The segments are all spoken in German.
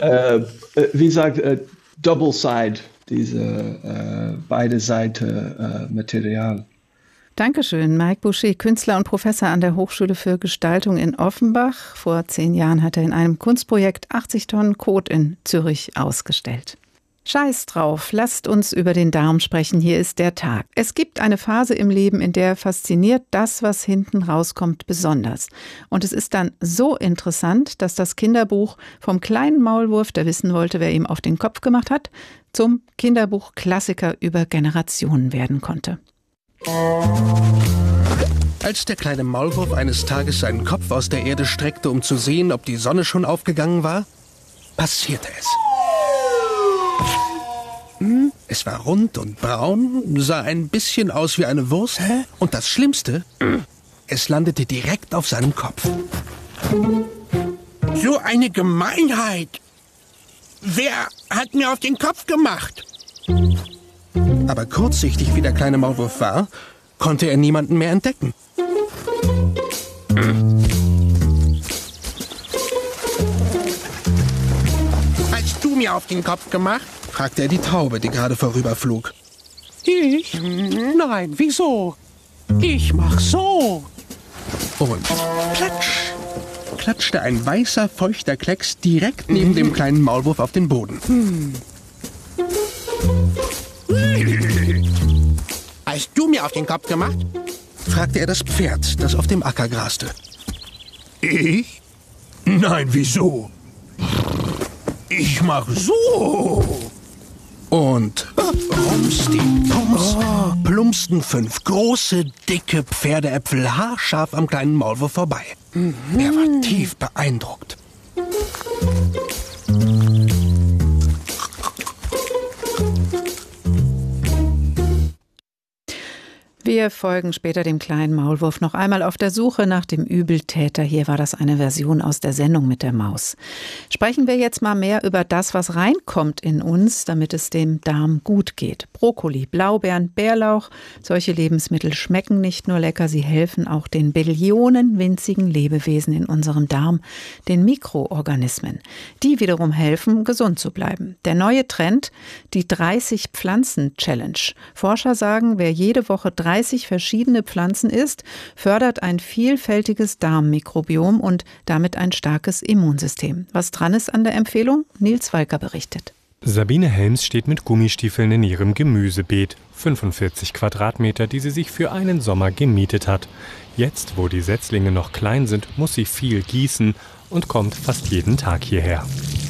wie gesagt, Double Side, diese beide Seiten Material. Dankeschön, Mike Boucher, Künstler und Professor an der Hochschule für Gestaltung in Offenbach. Vor 10 Jahren hat er in einem Kunstprojekt 80 Tonnen Kot in Zürich ausgestellt. Scheiß drauf, lasst uns über den Darm sprechen, hier ist der Tag. Es gibt eine Phase im Leben, in der fasziniert das, was hinten rauskommt, besonders. Und es ist dann so interessant, dass das Kinderbuch vom kleinen Maulwurf, der wissen wollte, wer ihm auf den Kopf gemacht hat, zum Kinderbuch-Klassiker über Generationen werden konnte. Als der kleine Maulwurf eines Tages seinen Kopf aus der Erde streckte, um zu sehen, ob die Sonne schon aufgegangen war, passierte es. Es war rund und braun, sah ein bisschen aus wie eine Wurst. Und das Schlimmste, es landete direkt auf seinem Kopf. So eine Gemeinheit! Wer hat mir auf den Kopf gemacht? Aber kurzsichtig wie der kleine Maulwurf war, konnte er niemanden mehr entdecken. Hast du mir auf den Kopf gemacht? Fragte er die Taube, die gerade vorüberflog. Ich? Nein, wieso? Ich mach so. Und platsch, klatschte ein weißer, feuchter Klecks direkt neben dem kleinen Maulwurf auf den Boden. Hast du mir auf den Kopf gemacht? Fragte er das Pferd, das auf dem Acker graste. Ich? Nein, wieso? Ich mach so. Und plumpsten 5 große, dicke Pferdeäpfel haarscharf am kleinen Maulwurf vorbei. Er war tief beeindruckt. Wir folgen später dem kleinen Maulwurf noch einmal auf der Suche nach dem Übeltäter. Hier war das eine Version aus der Sendung mit der Maus. Sprechen wir jetzt mal mehr über das, was reinkommt in uns, damit es dem Darm gut geht. Brokkoli, Blaubeeren, Bärlauch, solche Lebensmittel schmecken nicht nur lecker, sie helfen auch den Billionen winzigen Lebewesen in unserem Darm, den Mikroorganismen. Die wiederum helfen, gesund zu bleiben. Der neue Trend, die 30-Pflanzen-Challenge. Forscher sagen, wer jede Woche 30 verschiedene Pflanzen isst, fördert ein vielfältiges Darmmikrobiom und damit ein starkes Immunsystem. Was dran ist an der Empfehlung? Nils Walker berichtet. Sabine Helms steht mit Gummistiefeln in ihrem Gemüsebeet. 45 Quadratmeter, die sie sich für einen Sommer gemietet hat. Jetzt, wo die Setzlinge noch klein sind, muss sie viel gießen und kommt fast jeden Tag hierher.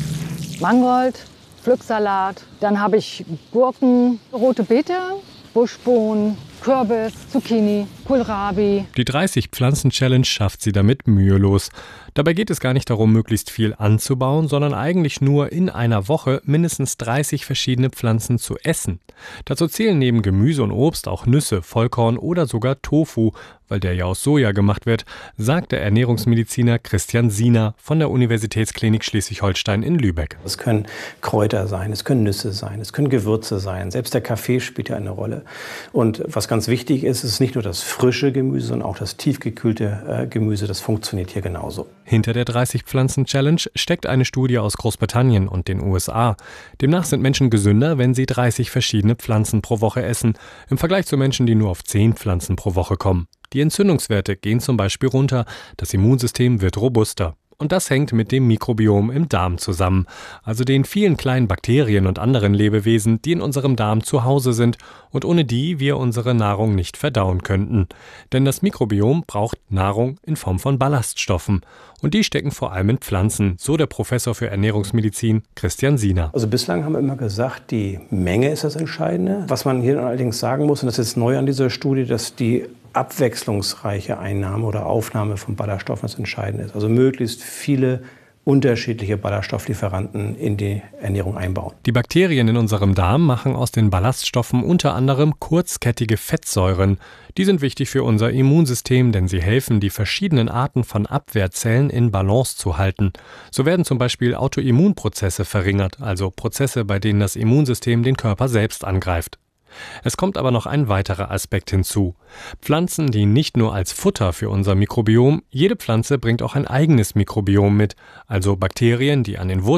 Mangold, Pflücksalat, dann habe ich Gurken, rote Beete, Buschbohnen, Kürbis, Zucchini, Kohlrabi. Die 30-Pflanzen-Challenge schafft sie damit mühelos. Dabei geht es gar nicht darum, möglichst viel anzubauen, sondern eigentlich nur in einer Woche mindestens 30 verschiedene Pflanzen zu essen. Dazu zählen neben Gemüse und Obst auch Nüsse, Vollkorn oder sogar Tofu, weil der ja aus Soja gemacht wird, sagt der Ernährungsmediziner Christian Siener von der Universitätsklinik Schleswig-Holstein in Lübeck. Es können Kräuter sein, es können Nüsse sein, es können Gewürze sein. Selbst der Kaffee spielt ja eine Rolle. Und was ganz wichtig ist, ist nicht nur das frische Gemüse, sondern auch das tiefgekühlte Gemüse. Das funktioniert hier genauso. Hinter der 30-Pflanzen-Challenge steckt eine Studie aus Großbritannien und den USA. Demnach sind Menschen gesünder, wenn sie 30 verschiedene Pflanzen pro Woche essen, im Vergleich zu Menschen, die nur auf 10 Pflanzen pro Woche kommen. Die Entzündungswerte gehen zum Beispiel runter, das Immunsystem wird robuster. Und das hängt mit dem Mikrobiom im Darm zusammen, also den vielen kleinen Bakterien und anderen Lebewesen, die in unserem Darm zu Hause sind und ohne die wir unsere Nahrung nicht verdauen könnten. Denn das Mikrobiom braucht Nahrung in Form von Ballaststoffen. Und die stecken vor allem in Pflanzen, so der Professor für Ernährungsmedizin Christian Siener. Also bislang haben wir immer gesagt, die Menge ist das Entscheidende. Was man hier allerdings sagen muss, und das ist jetzt neu an dieser Studie, dass die abwechslungsreiche Einnahme oder Aufnahme von Ballaststoffen das Entscheidende ist. Also möglichst viele unterschiedliche Ballaststofflieferanten in die Ernährung einbauen. Die Bakterien in unserem Darm machen aus den Ballaststoffen unter anderem kurzkettige Fettsäuren. Die sind wichtig für unser Immunsystem, denn sie helfen, die verschiedenen Arten von Abwehrzellen in Balance zu halten. So werden zum Beispiel Autoimmunprozesse verringert, also Prozesse, bei denen das Immunsystem den Körper selbst angreift. Es kommt aber noch ein weiterer Aspekt hinzu. Pflanzen dienen nicht nur als Futter für unser Mikrobiom, jede Pflanze bringt auch ein eigenes Mikrobiom mit, also Bakterien, die an den Wurzeln